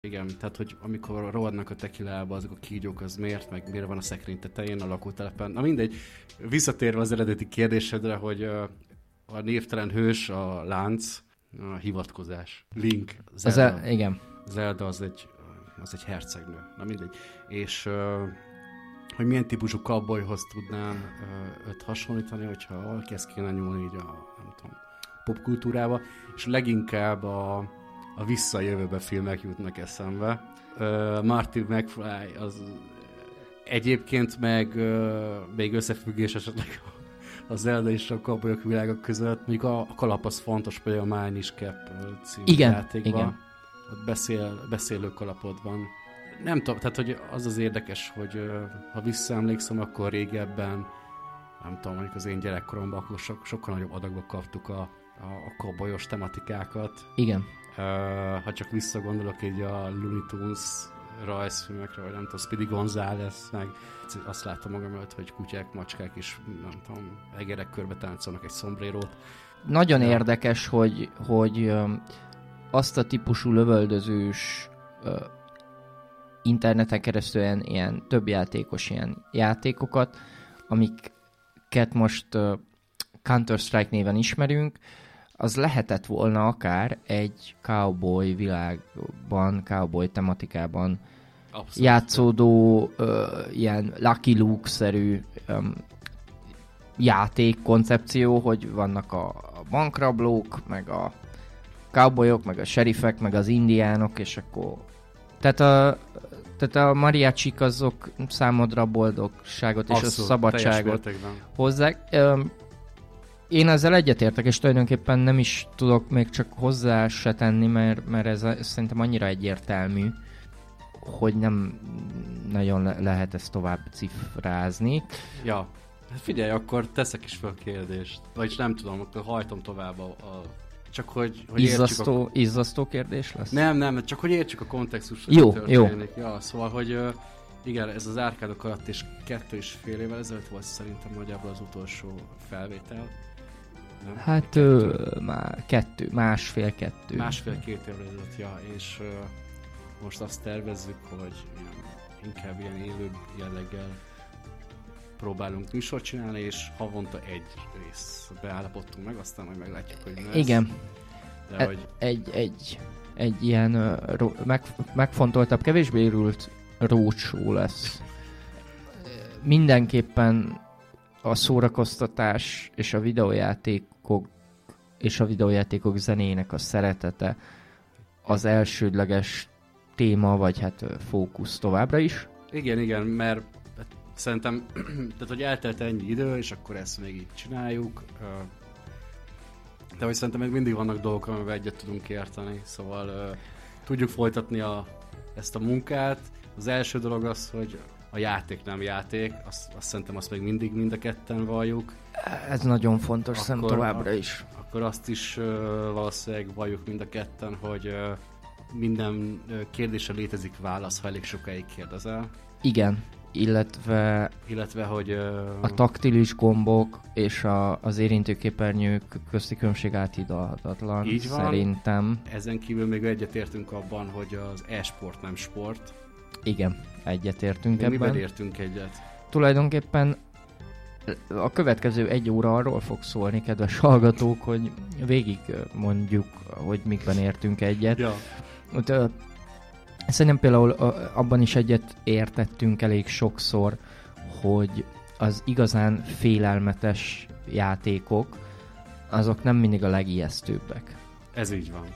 Igen, tehát hogy amikor rohadnak a tekilába azok a kígyók, az miért van a szekrény tetején a lakótelepen. Na mindegy, visszatérve az eredeti kérdésedre, hogy a névtelen hős, a lánc, a hivatkozás. Link, Zelda. Igen. Zelda az egy hercegnő. Na mindegy. És hogy milyen típusú cowboyhoz tudnám őt hasonlítani, hogyha valaki ezt kéne nyúlni így a, nem tudom, popkultúrába, és leginkább a visszajövőbe filmek jutnak eszembe. Marty McFly az egyébként meg még összefüggés esetleg a Zelda és a cowboyok világok között. Mondjuk a kalap az fontos, például a Minish Cap című játékban. Igen. Ott beszélő kalapod van. Nem tudom, tehát hogy az érdekes, hogy ha visszaemlékszem, akkor régebben, nem tudom, mondjuk az én gyerekkoromban, akkor sokkal nagyobb adagba kaptuk a cowboyos tematikákat. Igen. Ha csak visszagondolok így a Looney Tunes rajzfilmekre, vagy nem tudom, Speedy Gonzales, meg azt látom magam előtt, hogy kutyák, macskák is, nem tudom, egerek körbe táncolnak egy szombrérót. Nagyon érdekes, hogy azt a típusú lövöldözős interneten keresztül ilyen többjátékos ilyen játékokat, amiket most Counter-Strike néven ismerünk, az lehetett volna akár egy cowboy világban, cowboy tematikában abszolút játszódó ilyen Lucky Luke-szerű játékkoncepció, hogy vannak a bankrablók, meg a cowboyok, meg a sheriffek, meg az indiánok, és akkor... Tehát a mariachik azok számodra a boldogságot és abszolút, a szabadságot hozzák. Én ezzel egyetértek, és tulajdonképpen nem is tudok még csak hozzá se tenni, mert ez szerintem annyira egyértelmű, hogy nem nagyon lehet ezt tovább cifrázni. Ja, hát figyelj, akkor teszek is fel kérdést. Vagyis nem tudom, akkor hajtom tovább csak hogy izzasztó kérdés lesz? Nem, csak hogy értsük a kontextust. Jó. Ja, szóval, hogy igen, ez az árkádok alatt és 2,5 évvel ezelőtt volt szerintem nagyjából az utolsó felvétel. Nem? Hát már másfél-kettő. Másfél-két évvel ezelőtt, ja, és most azt tervezzük, hogy inkább ilyen élőbb jelleggel próbálunk műsort csinálni, és havonta egy rész beállapodtunk meg, aztán majd meglátjuk, hogy mi lesz. Igen. De hogy... Egy ilyen megfontoltabb, kevésbé ürült roadshow lesz. Mindenképpen a szórakoztatás és a videójátékok zenének a szeretete az elsődleges téma, vagy hát fókusz továbbra is. Igen, mert szerintem, tehát hogy eltelt ennyi idő, és akkor ezt még így csináljuk. De hogy szerintem még mindig vannak dolgok, amivel egyet tudunk érteni, szóval tudjuk folytatni ezt a munkát. Az első dolog az, hogy a játék nem játék, azt szerintem azt még mindig mind a ketten valljuk. Ez nagyon fontos szem továbbra is. Akkor azt is valószínűleg valljuk mind a ketten, hogy minden kérdésre létezik válasz, ha elég sokáig kérdezel. Igen, illetve hogy... A taktilis gombok és az érintőképernyők közti különbség áthidalhatatlan. Így van. Szerintem. Ezen kívül még egyetértünk abban, hogy az e-sport nem sport. Igen, egyetértünk ebben. Miben értünk egyet? Tulajdonképpen a következő 1 óra arról fog szólni, kedves hallgatók, hogy végig mondjuk, hogy mikben értünk egyet. Ja. Szerintem például abban is egyet értettünk elég sokszor, hogy az igazán félelmetes játékok, azok nem mindig a legijesztőbbek. Ez így van.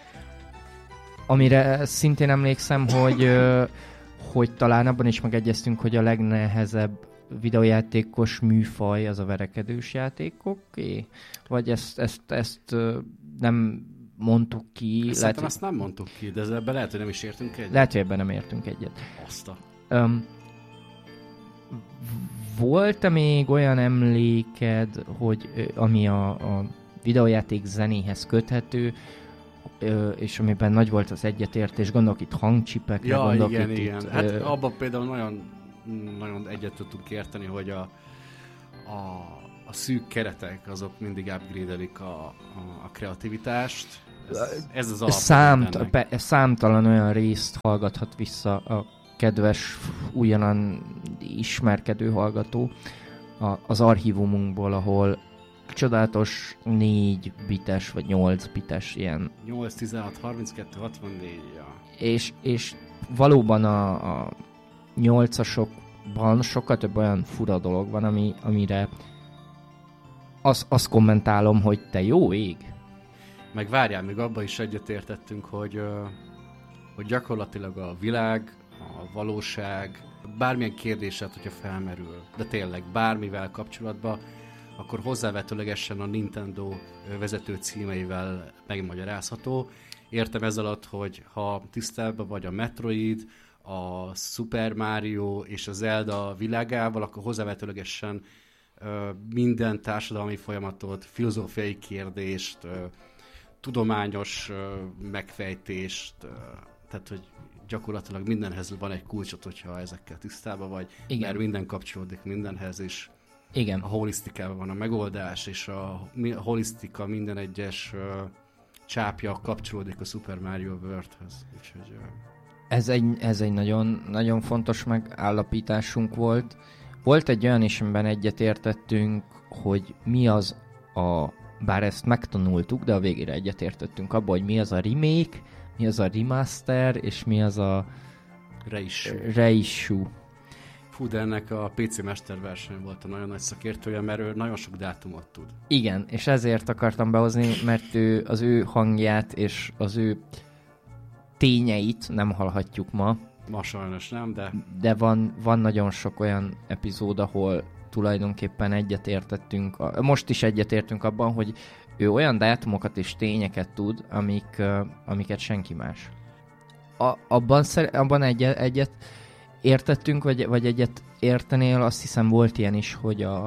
Amire szintén emlékszem, hogy talán abban is megegyeztünk, hogy a legnehezebb videójátékos műfaj az a verekedős játékok, vagy ezt nem mondtuk ki. Szerintem azt nem mondtuk ki, de ebben lehet, hogy nem is értünk egyet. Lehet, hogy ebben nem értünk egyet. Volt-e még olyan emléked, hogy ami a videójáték zenéhez köthető, és amiben nagy volt az egyetértés, gondolok itt hangcsipekre, ja, gondolok igen. Itt, hát abban például nagyon egyet tudtunk érteni, hogy a szűk keretek azok mindig upgrade-elik a kreativitást, Ez az alap. Számtalan olyan részt hallgathat vissza a kedves, újonnan ismerkedő hallgató az archívumunkból, ahol csodálatos 4 bites vagy 8 bites ilyen. 8, 16, 32, 64, ja. És valóban a 8-asokban sokkal több olyan fura dolog van, amire azt kommentálom, hogy te jó ég. Meg várjál, még abban is egyetértettünk, hogy gyakorlatilag a világ, a valóság, bármilyen kérdéset, hogyha felmerül, de tényleg bármivel kapcsolatban, akkor hozzávetőlegesen a Nintendo vezető címeivel megmagyarázható. Értem ez alatt, hogy ha tisztában vagy a Metroid, a Super Mario és a Zelda világával, akkor hozzávetőlegesen minden társadalmi folyamatot, filozófiai kérdést, tudományos megfejtést, tehát hogy gyakorlatilag mindenhez van egy kulcsot, hogyha ezekkel tisztában vagy, igen. Mert minden kapcsolódik mindenhez, és igen. A holisztikában van a megoldás, és a holisztika minden egyes csápja kapcsolódik a Super Mario World-höz. Úgyhogy, ez egy nagyon, nagyon fontos megállapításunk volt. Volt egy olyan is, amiben egyetértettünk, hogy mi az bár ezt megtanultuk, de a végére egyetértettünk abban, hogy mi az a remake, mi az a remaster, és mi az a reissue. Fú, de ennek a PC mesterverseny volt a nagyon nagy szakértője, mert ő nagyon sok dátumot tud. Igen, és ezért akartam behozni, mert az ő hangját és az ő tényeit nem hallhatjuk ma. Ma sajnos nem, de van nagyon sok olyan epizód, ahol tulajdonképpen egyetértettünk, most is egyetértünk abban, hogy ő olyan dátumokat és tényeket tud, amiket senki más. Abban egyet értettünk, vagy egyet értenél, azt hiszem volt ilyen is,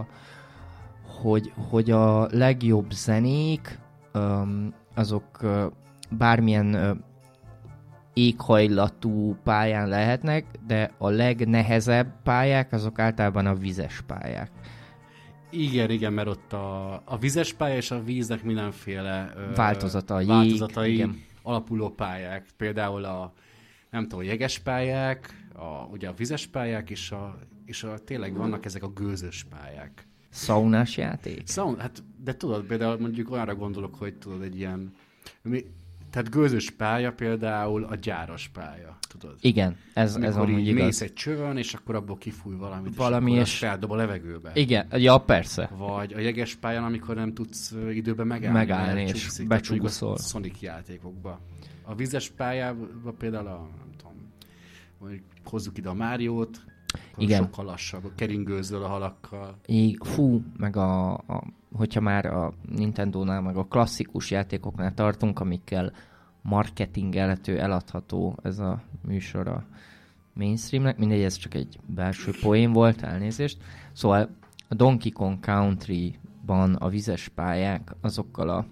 hogy a legjobb zenék, azok bármilyen éghajlatú pályán lehetnek, de a legnehezebb pályák, azok általában a vizes pályák. Igen, mert ott a vizes pálya és a víznek mindenféle változatai igen. Alapuló pályák. Például a jeges pályák, ugye a vizes pályák, és tényleg vannak ezek a gőzös pályák. Szaunás játék? Hát, de tudod, például mondjuk olyanra gondolok, hogy tudod, egy ilyen... Tehát gőzös pálya például a gyáros pálya, tudod? Igen, ez amúgy igaz. Mész egy csövön, és akkor abból kifúj valamit, és feldob a levegőbe. Igen, ja, persze. Vagy a jeges pályán, amikor nem tudsz időben megállni és becsúszol. A Sonic játékokba. A vízes pályában például nem tudom, hogy hozzuk ide a Máriót, igen. Sokkal lassabb, keringőzöl a halakkal. Meg hogyha már a Nintendónál, meg a klasszikus játékoknál tartunk, amikkel marketingelhető, eladható ez a műsor a mainstreamnek. Mindegy, ez csak egy belső poén volt, elnézést. Szóval a Donkey Kong Country-ban a vizes pályák azokkal a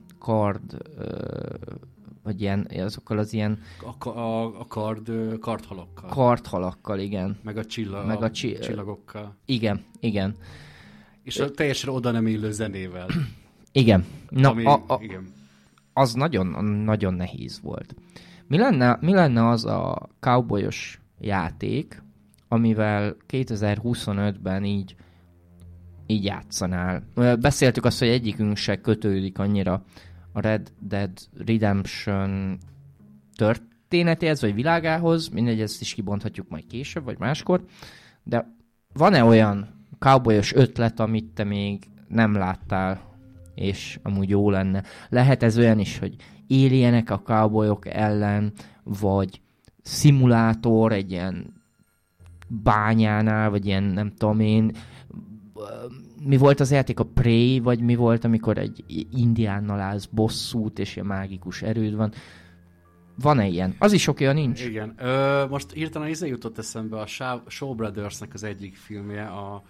vagy ilyen, azokkal az ilyen... Kardhalakkal. Kardhalakkal, igen. Meg a csillagokkal. Igen. És a teljesen oda nem illő zenével. Igen. Igen. Az nagyon, nagyon nehéz volt. Mi lenne az a cowboyos játék, amivel 2025-ben így játszanál? Beszéltük azt, hogy egyikünk se kötődik annyira a Red Dead Redemption történetéhez, vagy világához, mindegy, ezt is kibonthatjuk majd később, vagy máskor, de van-e olyan cowboyos ötlet, amit te még nem láttál, és amúgy jó lenne? Lehet ez olyan is, hogy éljenek a cowboyok ellen, vagy szimulátor egy ilyen bányánál, vagy ilyen nem tudom én, mi volt az játék, a Prey, vagy mi volt, amikor egy indiánnal állsz bosszút, és ilyen mágikus erőd van. Van-e ilyen? Az is oké, nincs. Igen. Most hirtelen jutott eszembe a Shaw Brothersnek az egyik filmje,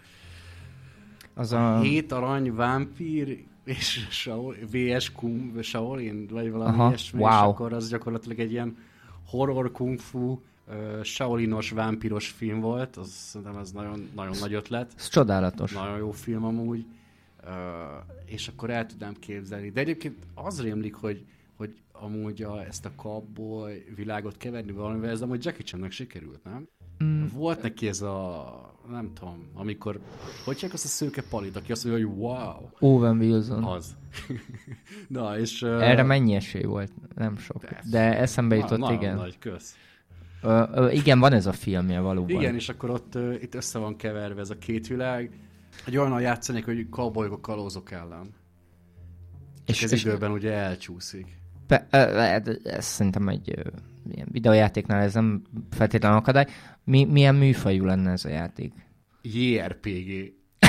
a 7 arany vámpír és VS Shaolin, vagy valami ilyesmi, és akkor az gyakorlatilag egy ilyen horror kung fu Shaolinos, vámpíros film volt, szerintem ez nagyon, nagyon nagy ötlet. Ez csodálatos. Nagyon jó film amúgy, és akkor el tudnám képzelni. De egyébként az rémlik, hogy hogy amúgy ezt a cowboy világot keverni valamivel, ez amúgy Jackie Channek sikerült, nem? Volt neki ez a, nem tudom, amikor, hogy csak azt a szőke palit, aki azt mondja, hogy wow. Owen Wilson. Az. Na, és... Erre mennyi esély volt? Nem sok. De eszembe jutott, igen. Nagy, kösz. Igen, van ez a filmje valóban. Igen, és akkor ott itt össze van keverve ez a két világ. Egy olyan játszanék, hogy cowboyok a kalózok ellen. És ez időben ugye elcsúszik. Ez szerintem egy ilyen videójátéknál ez nem feltétlenül akadály. Milyen műfajú lenne ez a játék? JRPG.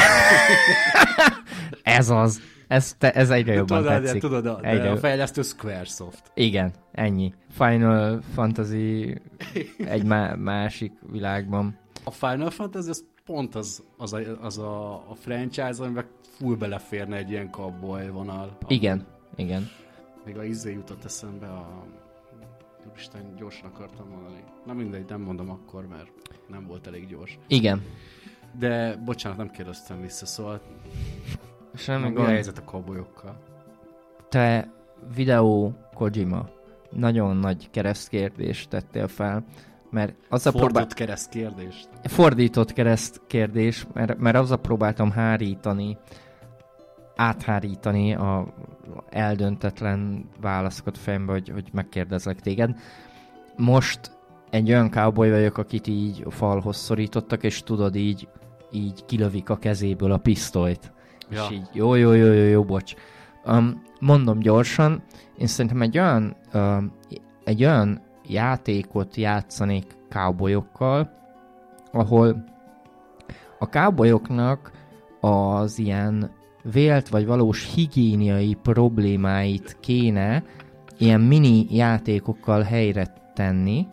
Ez az. Ez egyre jobban tetszik. Tudod, de a fejlesztő Squaresoft. Igen, ennyi. Final Fantasy egy másik világban. A Final Fantasy az pont az a franchise, amiben full beleférne egy ilyen cowboy vonal. Igen. Még a jutott eszembe Úristen, gyorsan akartam mondani. Na mindegy, nem mondom akkor, mert nem volt elég gyors. Igen. De bocsánat, nem kérdeztem vissza, szóval semmi mi a helyzet a cowboyokkal? Te videó Kojima nagyon nagy keresztkérdést tettél fel, mert az a fordított keresztkérdés, mert azzal próbáltam áthárítani a eldöntetlen válaszokat a fejembe, hogy megkérdezlek téged. Most egy olyan cowboy vagyok, akit így a falhoz szorítottak, és tudod, így kilövik a kezéből a pisztolyt. Ja. És így jó, bocs. Mondom gyorsan, én szerintem egy olyan játékot játszanék cowboyokkal, ahol a cowboyoknak az ilyen vélt vagy valós higiéniai problémáit kéne ilyen mini játékokkal helyre tenni.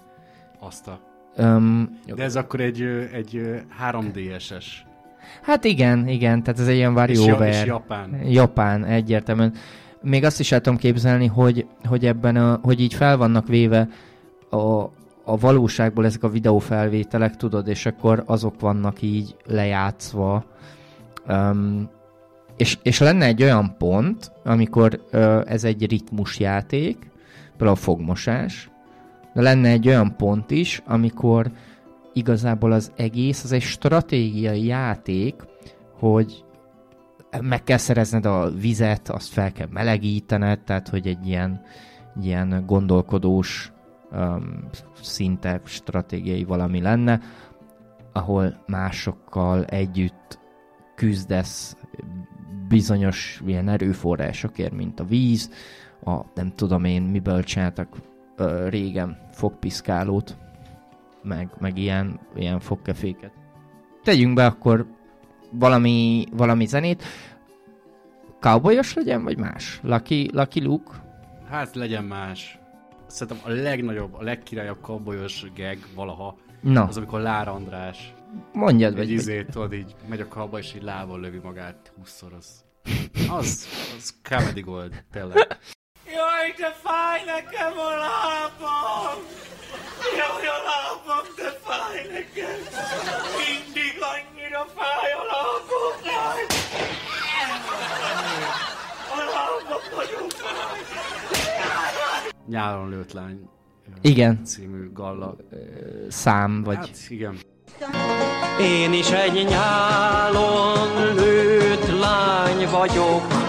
De ez akkor egy 3DS-es. Hát igen, tehát ez egy ilyen WarioWare. És Japán, egyértelműen. Még azt is el tudom képzelni, hogy ebben hogy így fel vannak véve a valóságból ezek a videófelvételek, tudod, és akkor azok vannak így lejátszva. És lenne egy olyan pont, amikor ez egy ritmusjáték, például a fogmosás, de lenne egy olyan pont is, amikor igazából az egész, az egy stratégiai játék, hogy meg kell szerezned a vizet, azt fel kell melegítened, tehát hogy egy ilyen gondolkodós szinte stratégiai valami lenne, ahol másokkal együtt küzdesz bizonyos ilyen erőforrásokért, mint a víz, nem tudom én, miből csináltak régen fogpiszkálót, meg ilyen fogkeféket. Tegyünk be akkor valami zenét. Cowboyos legyen, vagy más? Lucky Luke? Hát legyen más. Szerintem a legnagyobb, a legkirályabb cowboyos gag valaha, az amikor Lár András mondjad, egy tudod, így megy a cowboy, és így lábon lövi magát 20-szor, az comedy gold, tényleg. Jaj, de fáj nekem a lábam! Jaj, a lábam, de fáj nekem! Mindig annyira fáj a lábam! A lábam nagyon fáj! Nyáron lőtt lány. Igen. Című galla. Szám, vagy... Hát, igen. Én is egy nyálon lőtt lány vagyok,